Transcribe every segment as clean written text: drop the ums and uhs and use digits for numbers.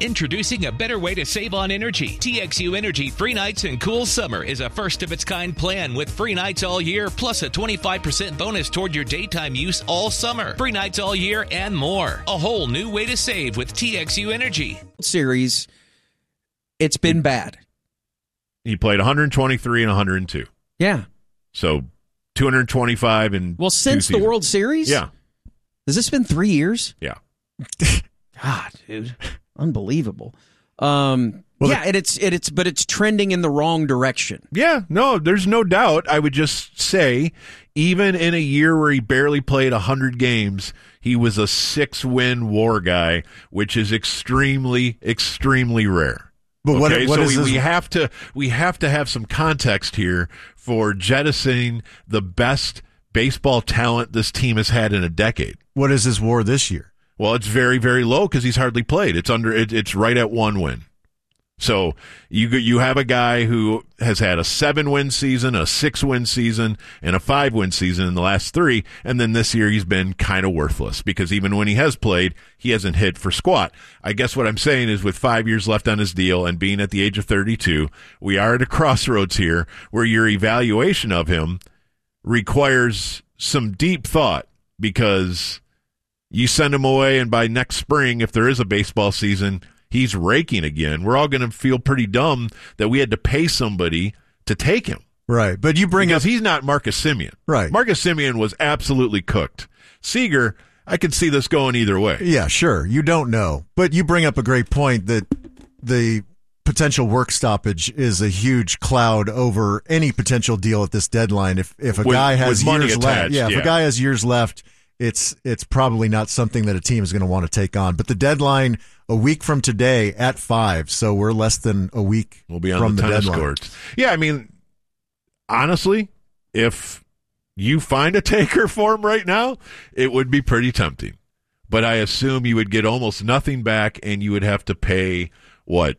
Introducing a better way to save on energy. TXU Energy Free Nights and Cool Summer is a first-of-its-kind plan with free nights all year, plus a 25% bonus toward your daytime use all summer. Free nights all year and more. A whole new way to save with TXU Energy. Series, it's been bad. He played 123 and 102. Yeah. So 225 and well, since the World Series? Yeah. Has this been 3 years? Yeah. God, dude. Unbelievable. It's trending in the wrong direction. Yeah, no, there's no doubt. I would just say, even in a year where he barely played 100 games, he was a 6-win WAR guy, which is extremely, extremely rare. But we have to have some context here for jettisoning the best baseball talent this team has had in a decade. What is his WAR this year? Well, it's very, very low because he's hardly played. It's right at 1 win. So you have a guy who has had a 7-win season, a 6-win season, and a 5-win season in the last 3, and then this year he's been kind of worthless because even when he has played, he hasn't hit for squat. I guess what I'm saying is with 5 years left on his deal and being at the age of 32, we are at a crossroads here where your evaluation of him requires some deep thought because you send him away, and by next spring, if there is a baseball season, he's raking again. We're all going to feel pretty dumb that we had to pay somebody to take him. Right, but you bring because up... he's not Marcus Semien. Right. Marcus Semien was absolutely cooked. Seager, I could see this going either way. Yeah, sure. You don't know. But you bring up a great point that the potential work stoppage is a huge cloud over any potential deal at this deadline. If a guy has years left, if a guy has years left, it's probably not something that a team is going to want to take on. But the deadline a week from today at 5, so we're less than a week we'll be on from the tennis deadline. Courts. Yeah, I mean, honestly, if you find a taker for him right now, it would be pretty tempting. But I assume you would get almost nothing back, and you would have to pay, what,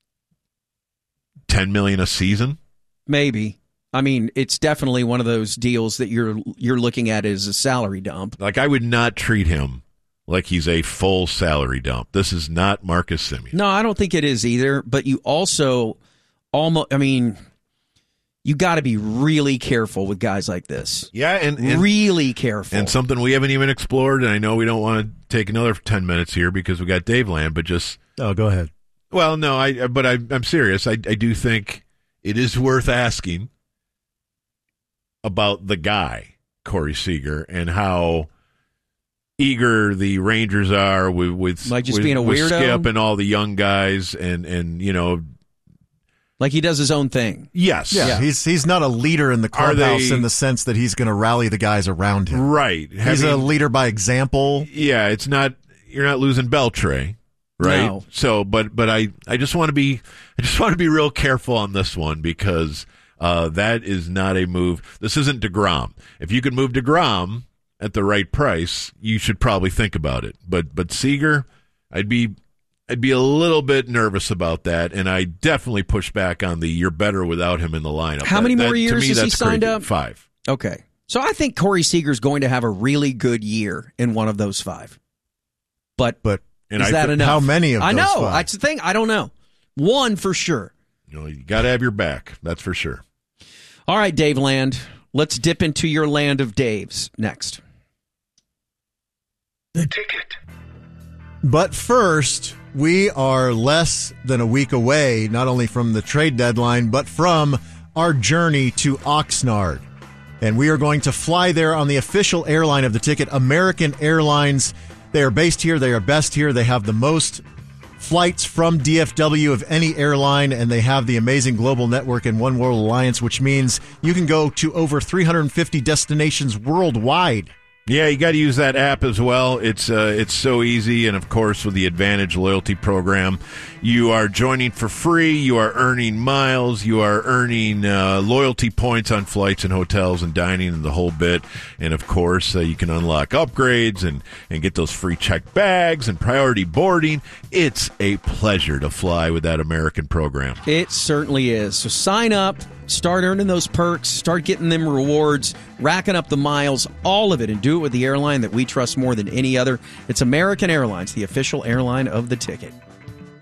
$10 million a season? Maybe. I mean, it's definitely one of those deals that you're looking at as a salary dump. Like, I would not treat him like he's a full salary dump. This is not Marcus Semien. No, I don't think it is either. But you also you got to be really careful with guys like this. Yeah, and really careful. And something we haven't even explored, and I know we don't want to take another 10 minutes here because we got Dave Land, but just... Oh, go ahead. Well, no, I'm serious. I do think it is worth asking about the guy, Corey Seager, and how eager the Rangers are with being a weirdo? Skip and all the young guys, and you know, like he does his own thing. Yes, yeah. He's not a leader in the clubhouse in the sense that he's going to rally the guys around him. Right, he's a leader by example. Yeah, it's not. You're not losing Beltre. Right. No. So, but I just want to be real careful on this one because that is not a move. This isn't DeGrom. If you could move DeGrom at the right price, you should probably think about it. But Seager, I'd be a little bit nervous about that, and I definitely push back on the you're better without him in the lineup. How many more years has he signed crazy. up? 5. Okay. So I think Corey Seager's going to have a really good year in one of those 5. But is that enough? How many of those? I know. 5? That's the thing. I don't know. 1 for sure. You got to have your back. That's for sure. All right, Dave Land. Let's dip into your land of Daves next. The Ticket. But first, we are less than a week away, not only from the trade deadline, but from our journey to Oxnard. And we are going to fly there on the official airline of the Ticket, American Airlines. They are based here. They are best here. They have the most flights from DFW of any airline, and they have the amazing global network and One World Alliance, which means you can go to over 350 destinations worldwide. Yeah, you got to use that app as well. It's so easy, and of course, with the Advantage loyalty program, you are joining for free. You are earning miles. You are earning loyalty points on flights and hotels and dining and the whole bit. And of course, you can unlock upgrades and get those free checked bags and priority boarding. It's a pleasure to fly with that American program. It certainly is. So sign up. Start earning those perks, start getting them rewards, racking up the miles, all of it, and do it with the airline that we trust more than any other. It's American Airlines, the official airline of the Ticket.